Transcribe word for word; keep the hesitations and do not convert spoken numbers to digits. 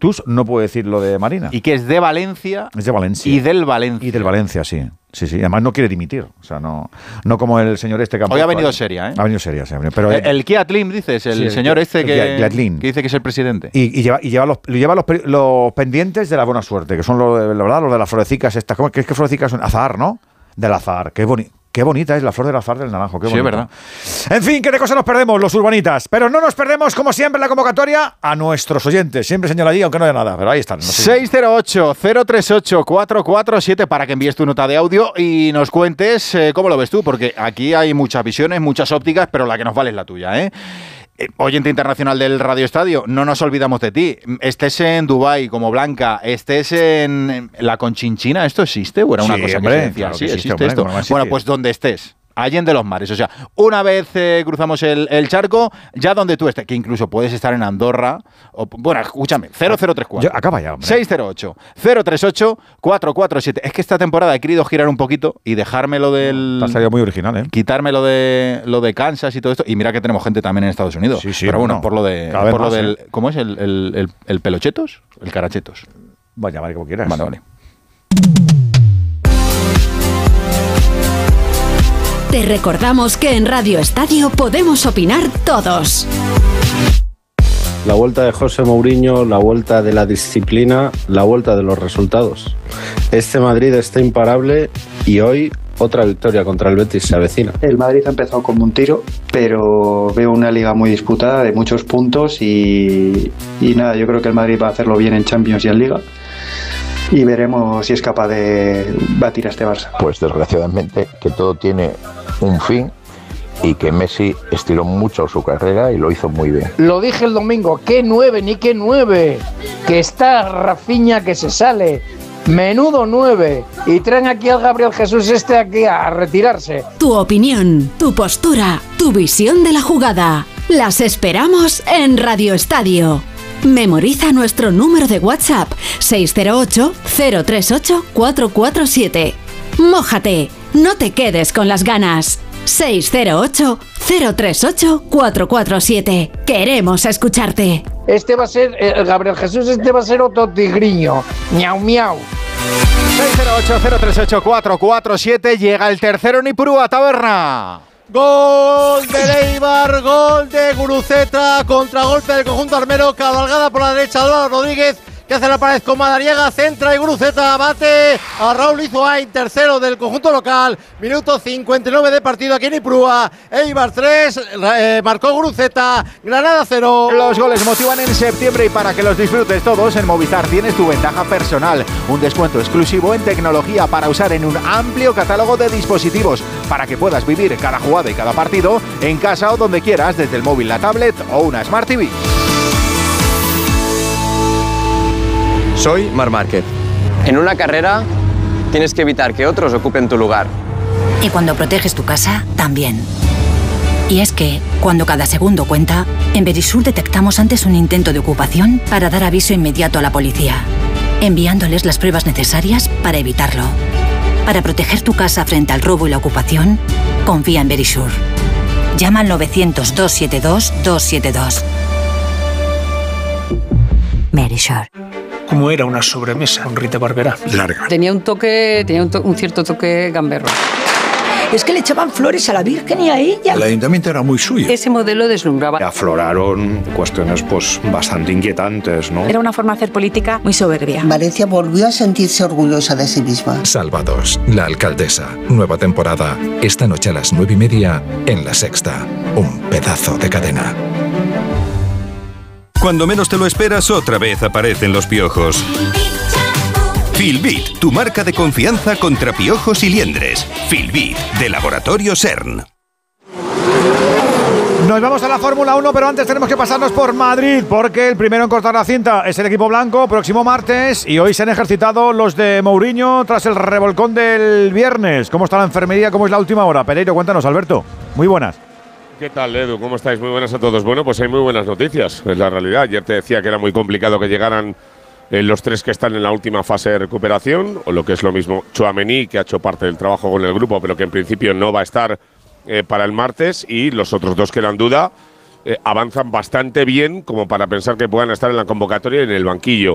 Chus no puede decir lo de Marina. Y que es de Valencia. Es de Valencia. Y del Valencia. Y del Valencia, sí. Sí, sí. Además no quiere dimitir. O sea, no, no como el señor este que Hoy ha venido seria, ¿eh? Ha venido seria, sí. Pero, el, el Kia Tlim, dices, el, sí, el señor este el, que, el que dice que es el presidente. Y, y lleva, y lleva, los, lleva los, los pendientes de la buena suerte, que son los de, la verdad, los de las florecicas estas. ¿Cómo es que florecicas son? Azahar, ¿no? Del azahar. Qué bonito. Qué bonita es la flor del azahar del naranjo. Qué bonita. Sí, es verdad. En fin, qué de cosas nos perdemos los urbanitas. Pero no nos perdemos, como siempre, la convocatoria a nuestros oyentes. Siempre señala allí, aunque no haya nada. Pero ahí están. No sé. seis cero ocho, cero tres ocho, cuatro cuatro siete para que envíes tu nota de audio y nos cuentes eh, cómo lo ves tú. Porque aquí hay muchas visiones, muchas ópticas, pero la que nos vale es la tuya, ¿eh? Oyente internacional del Radio Estadio, no nos olvidamos de ti. Estés en Dubái como Blanca, estés en la Conchinchina, ¿esto existe? ¿O era una sí, cosa hombre, que se decía? Claro sí, que existe, existe hombre, esto. Bueno, pues donde estés. Allende los mares, o sea, una vez eh, cruzamos el, el charco, ya donde tú estés, que incluso puedes estar en Andorra, o, bueno, escúchame, cero cero tres cuatro. Yo, acaba ya, hombre. seis cero ocho, cero tres ocho, cuatro cuatro siete. Es que esta temporada he querido girar un poquito y dejarme lo del... Te ha salido muy original, ¿eh? Quitarme lo de, lo de Kansas y todo esto, y mira que tenemos gente también en Estados Unidos. Sí, sí, pero bueno, bueno, por lo de... Por lo del, ¿eh? ¿Cómo es? ¿El, el, el, el pelochetos? ¿El carachetos? Vaya, vale, como quieras. Vale, vale. Te recordamos que en Radio Estadio podemos opinar todos. La vuelta de José Mourinho, la vuelta de la disciplina, la vuelta de los resultados. Este Madrid está imparable y hoy otra victoria contra el Betis se avecina. El Madrid ha empezado como un tiro, pero veo una liga muy disputada de muchos puntos y, y nada, yo creo que el Madrid va a hacerlo bien en Champions y en Liga. Y veremos si es capaz de batir a este Barça. Pues desgraciadamente que todo tiene un fin y que Messi estiró mucho su carrera y lo hizo muy bien. Lo dije el domingo, qué nueve, ni qué nueve, que está Rafinha que se sale, menudo nueve, y traen aquí al Gabriel Jesús este aquí a retirarse. Tu opinión, tu postura, tu visión de la jugada, las esperamos en Radio Estadio. Memoriza nuestro número de WhatsApp seis cero ocho, cero tres ocho, cuatro cuatro siete. Mójate, no te quedes con las ganas. seis cero ocho, cero tres ocho, cuatro cuatro siete. Queremos escucharte. Este va a ser, el Gabriel Jesús, este va a ser otro tigriño. Miau, miau. seis cero ocho, cero tres ocho, cuatro cuatro siete. Llega el tercero en Ipurúa, Taberna. Gol de Eibar, gol de Guruceta, contragolpe del conjunto armero, cabalgada por la derecha Álvaro Rodríguez, que hace la pared con Madariaga, centra y Guruceta bate a Raúl Izoain, tercero del conjunto local, minuto cincuenta y nueve de partido aquí en Ipurúa. Eibar tres, eh, marcó Guruceta, Granada cero. Los goles motivan en septiembre y para que los disfrutes todos, en Movistar tienes tu ventaja personal, un descuento exclusivo en tecnología para usar en un amplio catálogo de dispositivos, para que puedas vivir cada jugada y cada partido en casa o donde quieras, desde el móvil, la tablet o una Smart T V. Soy Marc Márquez. En una carrera tienes que evitar que otros ocupen tu lugar. Y cuando proteges tu casa, también. Y es que, cuando cada segundo cuenta, en Verisur detectamos antes un intento de ocupación para dar aviso inmediato a la policía, enviándoles las pruebas necesarias para evitarlo. Para proteger tu casa frente al robo y la ocupación, confía en Verisur. Llama al novecientos, doscientos setenta y dos, doscientos setenta y dos. Verisur. Como era una sobremesa con Rita Barberá. Larga. Tenía un toque, tenía un, to- un cierto toque gamberro. Es que le echaban flores a la Virgen y a ella. El ayuntamiento era muy suyo. Ese modelo deslumbraba. Afloraron cuestiones pues bastante inquietantes, ¿no? Era una forma de hacer política muy soberbia. Valencia volvió a sentirse orgullosa de sí misma. Salvados, la alcaldesa. Nueva temporada. Esta noche a las nueve y media en La Sexta. Un pedazo de cadena. Cuando menos te lo esperas, otra vez aparecen los piojos. Filbit, tu marca de confianza contra piojos y liendres. Filbit, de Laboratorio CERN. Nos vamos a la Fórmula uno, pero antes tenemos que pasarnos por Madrid, porque el primero en cortar la cinta es el equipo blanco, próximo martes, y hoy se han ejercitado los de Mourinho tras el revolcón del viernes. ¿Cómo está la enfermería? ¿Cómo es la última hora? Pereiro, cuéntanos, Alberto. Muy buenas. ¿Qué tal, Edu? ¿Cómo estáis? Muy buenas a todos. Bueno, pues hay muy buenas noticias, es la realidad. Ayer te decía que era muy complicado que llegaran eh, los tres que están en la última fase de recuperación, o lo que es lo mismo, Tchouaméni, que ha hecho parte del trabajo con el grupo, pero que en principio no va a estar eh, para el martes, y los otros dos que eran duda eh, avanzan bastante bien como para pensar que puedan estar en la convocatoria y en el banquillo.